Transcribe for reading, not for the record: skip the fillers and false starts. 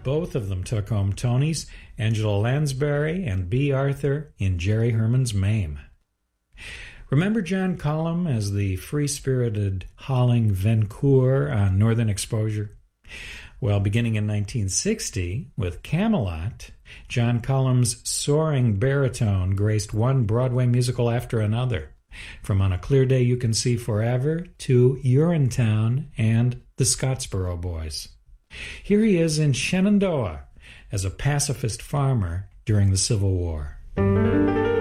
Both of them took home Tonys, Angela Lansbury and B. Arthur in Jerry Herman's Mame. Remember John Cullum as the free-spirited Holling Vencour on Northern Exposure? Well, beginning in 1960, with Camelot, John Cullum's soaring baritone graced one Broadway musical after another, from On a Clear Day You Can See Forever to Urinetown and The Scottsboro Boys. Here he is in Shenandoah as a pacifist farmer during the Civil War.